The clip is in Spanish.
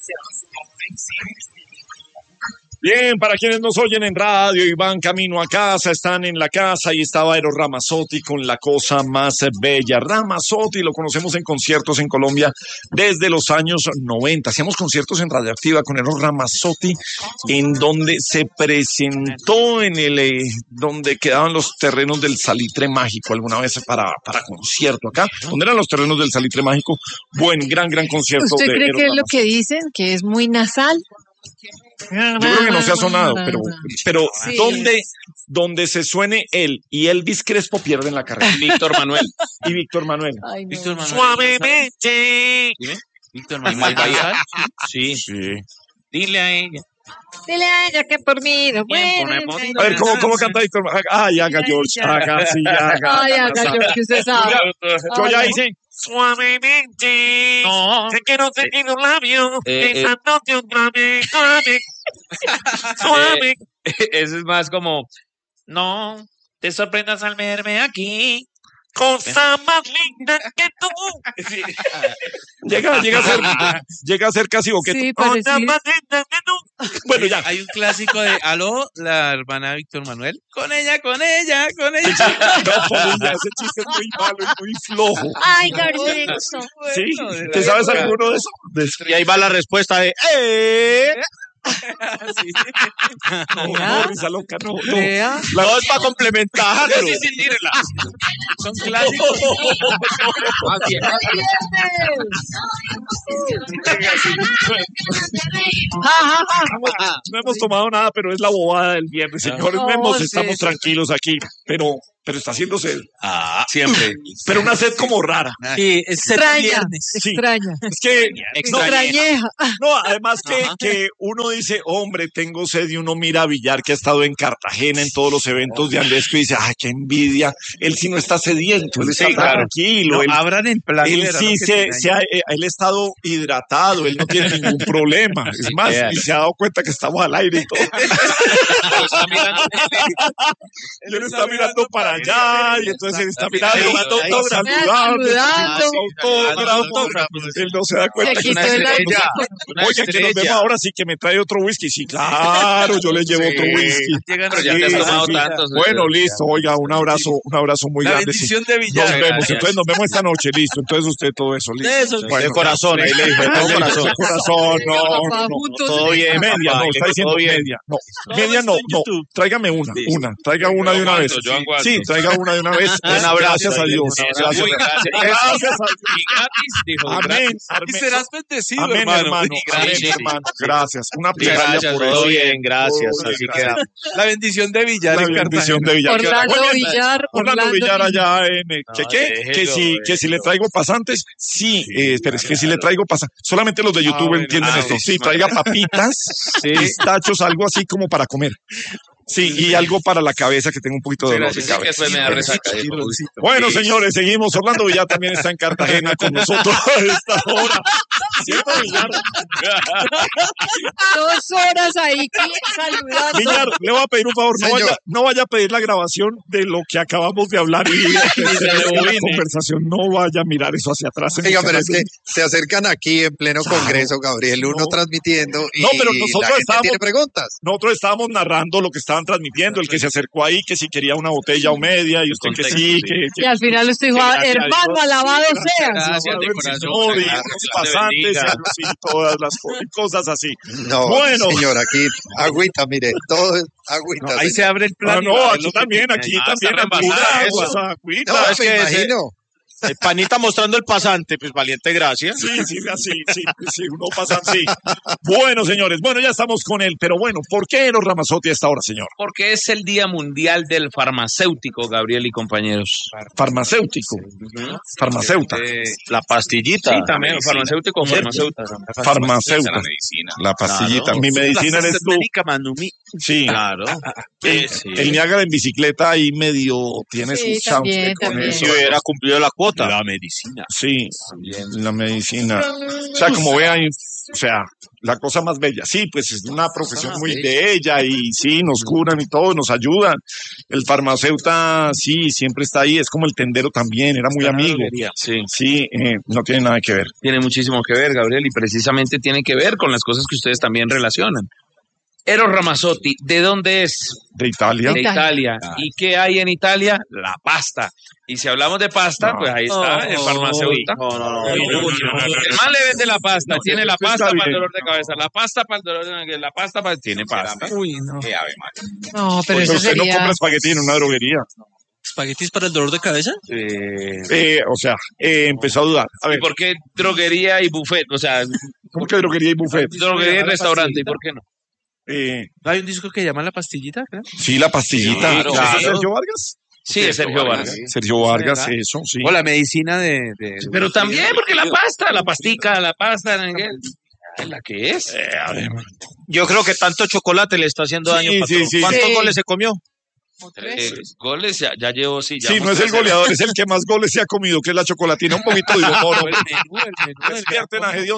Bien, para quienes nos oyen en radio y van camino a casa, están en la casa y estaba Eros Ramazzotti con la cosa más bella. Ramazzotti lo conocemos en conciertos en Colombia desde los años 90. Hacíamos conciertos en Radioactiva con Eros Ramazzotti, en donde se presentó en el donde quedaban los terrenos del Salitre Mágico alguna vez para concierto acá. ¿Dónde eran los terrenos del Salitre Mágico? Gran concierto. ¿Usted cree Eros que es lo Ramazzotti. que dicen? ¿Que es muy nasal? Yo creo que no se ha sonado, pero Sí. donde se suene él y Elvis Crespo pierden la carrera. Víctor Manuel. Y Víctor Manuel. Ay, no. Víctor Manuel. Suavemente. Dime. Víctor Manuel Bahía. Sí. Sí. Dile a ella. Dile a ella que por mí no Bien, muere. ponemos- A ver, ¿cómo canta Víctor Manuel? Ay, haga George, haga, sí, haga. Ay, haga yo, que usted sabe. Yo ya Ay, hice suavemente. No. Te quiero seguir los labios. Besándote otra vez. Suave. Eso es más como, no te sorprendas al verme aquí. Cosa más linda que tú. Llega a ser casi boquete. Sí, Cosa parecido. más linda que tú. Bueno, ya. Hay un clásico de Aló, la hermana Víctor Manuel. Con ella. No, Polilla, ese chiste es muy malo y muy flojo. Ay, García. ¿Sí? ¿Te sabes alguno de esos? Y ahí va la respuesta de, No, risa loca, no. Vea. no es para complementarlo. Son clásicos. No hemos tomado nada, pero es la bobada del viernes, señores. No, sí, Estamos sí. tranquilos aquí, pero está haciendo sed. Siempre. Pero una sed como rara. Sí, es Extraña, viernes. Sí. extraña. Es que, Extrañeja. no, además que uno dice, hombre, tengo sed, y uno mira a Villar, que ha estado en Cartagena en todos los eventos de Andesco, y dice, ay, qué envidia. Él sí no está sediento, él está Sí, claro. tranquilo. No, él, abran en plan. él sí él ha estado hidratado, él no tiene ningún problema. Es más, y se ha dado cuenta que estamos al aire y todo. Y él está mirando para allá, y entonces él está mirando, saludando, él no se da cuenta Aquí que una estoy la- estrella. Oye, que nos vemos ahora, sí que me trae otro whisky. Sí, claro, yo le llevo otro whisky. Pero ya te has tomado tantos. Bueno, listo, oiga, un abrazo muy La grande. Sí. bendición de Villar. Nos vemos, Gracias. entonces nos vemos esta noche, listo. Entonces usted todo eso, listo. Eso, Bueno, De corazón, ahí le dije, de corazón. de corazón, no, Papá, no. juntos. Todo bien, Media, papá, no, está diciendo todo bien. media. No, media no, no. Tráigame una, traiga una de una vez. Yo aguanto. Sí, traiga una de una vez. Un abrazo. Gracias a Dios. Gracias. Muy gracias. Gracias a Dios. Y gratis, dijo. Amén. Y serás bendecido, Amén, hermano. hermano. Y Amén, gracias. hermano. Gracias. Una plegaria Gracias, por todo eso. bien, gracias. Todo bien, Así gracias. queda. La bendición de Villar La en bendición Cartagena. de Villar. Orlando Oye, Villar, Orlando Villar allá en déjelo, que si le traigo pasantes, sí, espera, es que si le traigo pasantes, solamente los de YouTube bueno, entienden esto. bueno. Sí, traiga papitas, pistachos, algo así como para comer. Sí, y algo para la cabeza, que tengo un poquito de dolor de Gracias, que cabeza. después me da resaca. Bueno, señores, seguimos. Orlando Villar también está en Cartagena con nosotros a esta hora. ¿Cierto, Villar? 2 horas ahí saludando. Villar, le voy a pedir un favor, Señor. no vaya a pedir la grabación de lo que acabamos de hablar y de la conversación, no vaya a mirar eso hacia atrás. Oiga, pero es que se acercan aquí en pleno congreso, Gabriel, uno No. transmitiendo y No, pero nosotros la gente estábamos- tiene preguntas. Nosotros estábamos narrando lo que estaban transmitiendo, el que se acercó ahí, que si quería una botella o media, y usted que sí, Y al final usted dijo, hermano, alabado seas. Gracias de el corazón. Señor, y Gracias, los Dios te pasantes, bendiga. y todas las cosas así. No, Bueno. señor, aquí agüita, mire, todo es agüita. Ahí se abre el plan. Ah, y no, va, es aquí lo que también, tiene aquí ahí. también. está reembasada Agüita, eso. o sea, agüita. No, es me que imagino. Panita mostrando el pasante, pues valiente gracias. Sí, sí, uno pasa así. Bueno, señores, bueno, ya estamos con él, pero bueno, ¿por qué Eros Ramazzotti a esta hora, señor? Porque es el Día Mundial del Farmacéutico, Gabriel y compañeros. Farmacéutico, farmacéuta, La pastillita. Sí, también, farmacéutico, farmacéuta. farmacéuta, La medicina. la pastillita. Claro. Mi medicina eres tú. Sí, Claro. el Niágara en bicicleta ahí medio tiene Sí, sus chances también, con también. eso. Si hubiera cumplido la cuota. La medicina. Sí, la medicina. O sea, como vean, o sea, La cosa más bella. Sí, pues es una profesión muy bella y sí, nos curan y todo, nos ayudan. El farmacéutico, sí, siempre está ahí. Es como el tendero también, era muy amigo. Sí, Sí, no tiene nada que ver. tiene muchísimo que ver, Gabriel, y precisamente tiene que ver con las cosas que ustedes también relacionan. Eros Ramazzotti, ¿de dónde es? De Italia. De Italia. ¿Y qué hay en Italia? La pasta. Y si hablamos de pasta, pues ahí está el farmacéutico. El man le vende la pasta, tiene la pasta para el dolor de cabeza, la pasta para el dolor de cabeza, la pasta para... Tiene pasta. Uy, no. No, pero Pero eso usted no sería... compra espagueti en una droguería. ¿Espaguetis para el dolor de cabeza? O sea, empezó a dudar. A ¿Y ver, por qué droguería y buffet? O sea, ¿cómo que droguería y buffet? droguería y restaurante, ¿y por qué no? Hay un disco que llama La Pastillita, ¿no? Sí, la pastillita. Claro. ¿Eso es Sergio Vargas? Sí, es Sergio Vargas. Sergio Vargas, ¿verdad? eso, sí. O la medicina Pero también, porque la pasta, la pastica, la pasta, ¿la que es? Yo creo que tanto chocolate le está haciendo daño, Sí, patrón. sí, sí. ¿Cuántos Sí. goles se comió? Goles, ya llevo, sí. Sí, no es el goleador, es el que más goles se ha comido, que es la chocolatina. Un poquito digo, no, no. El menú del Despierten a Gedeón